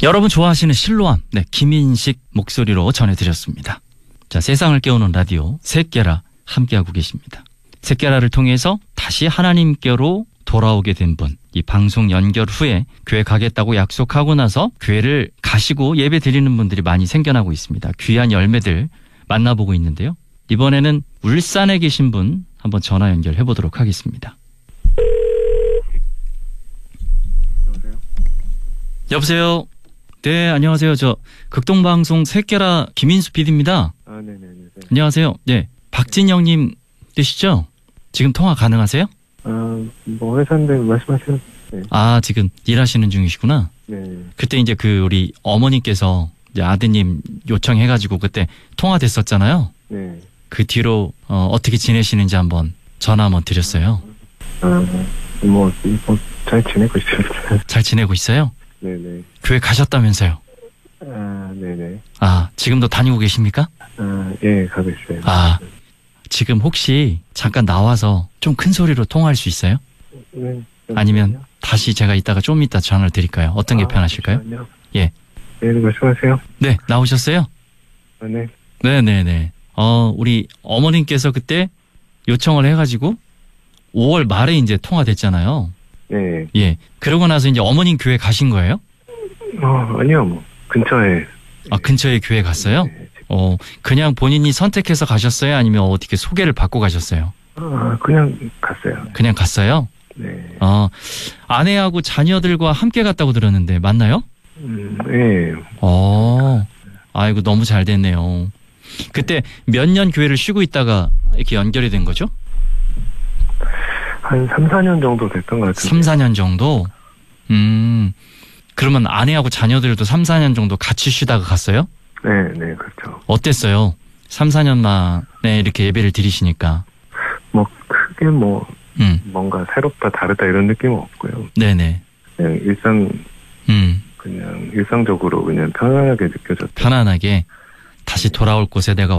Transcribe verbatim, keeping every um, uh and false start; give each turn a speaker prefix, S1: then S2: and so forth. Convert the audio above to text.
S1: 여러분 좋아하시는 실로암, 네, 김인식 목소리로 전해드렸습니다. 자, 세상을 깨우는 라디오 셋깨라 함께하고 계십니다. 셋깨라를 통해서 다시 하나님께로 돌아오게 된 분, 이 방송 연결 후에 교회 가겠다고 약속하고 나서 교회를 가시고 예배 드리는 분들이 많이 생겨나고 있습니다. 귀한 열매들 만나보고 있는데요. 이번에는 울산에 계신 분 한번 전화 연결해 보도록 하겠습니다.
S2: 여보세요?
S1: 여보세요? 네, 안녕하세요. 저 극동방송 셋깨라 김인수 피디입니다.
S2: 아, 네네네.
S1: 안녕하세요. 네, 박진영님 되시죠? 지금 통화 가능하세요?
S2: 아, 뭐 회사인데 말씀하세요. 네.
S1: 아, 지금 일하시는 중이시구나.
S2: 네.
S1: 그때 이제 그 우리 어머니께서 이제 아드님 요청해가지고 그때 통화됐었잖아요.
S2: 네.
S1: 그 뒤로 어, 어떻게 지내시는지 한번 전화 한번 드렸어요.
S2: 아, 뭐, 뭐, 잘 지내고 있어요.
S1: 잘 지내고 있어요?
S2: 네네.
S1: 교회 가셨다면서요?
S2: 아, 네네.
S1: 아, 지금도 다니고 계십니까?
S2: 아, 예, 가고 있어요.
S1: 아, 지금 혹시 잠깐 나와서 좀 큰 소리로 통화할 수 있어요?
S2: 네.
S1: 아니면 다시 제가 이따가 좀 이따 전화를 드릴까요? 어떤 게
S2: 아,
S1: 편하실까요?
S2: 잠시만요.
S1: 예.
S2: 네, 말씀하세요.
S1: 네, 나오셨어요?
S2: 아, 네.
S1: 네네네. 어, 우리 어머님께서 그때 요청을 해가지고 오월 말에 이제 통화됐잖아요.
S2: 네.
S1: 예. 그러고 나서 이제 어머님 교회 가신 거예요?
S2: 어, 아니요, 뭐, 근처에.
S1: 아, 근처에 교회 갔어요?
S2: 네.
S1: 어, 그냥 본인이 선택해서 가셨어요? 아니면 어떻게 소개를 받고 가셨어요?
S2: 아, 그냥 갔어요.
S1: 그냥 갔어요?
S2: 네.
S1: 어, 아내하고 자녀들과 함께 갔다고 들었는데 맞나요?
S2: 음, 예.
S1: 어, 아이고 너무 잘 됐네요. 그때 몇 년 교회를 쉬고 있다가 이렇게 연결이 된 거죠?
S2: 한 삼, 사 년 정도 됐던 것 같은데.
S1: 삼, 사 년 정도? 음, 그러면 아내하고 자녀들도 삼, 사 년 정도 같이 쉬다가 갔어요?
S2: 네, 네, 그렇죠.
S1: 어땠어요? 삼, 사 년 만에 이렇게 예배를 드리시니까.
S2: 뭐, 크게 뭐,
S1: 음,
S2: 뭔가 새롭다, 다르다 이런 느낌은 없고요.
S1: 네네.
S2: 그냥 일상,
S1: 음,
S2: 그냥 일상적으로 그냥 편안하게 느껴졌죠.
S1: 편안하게 다시 돌아올 곳에 내가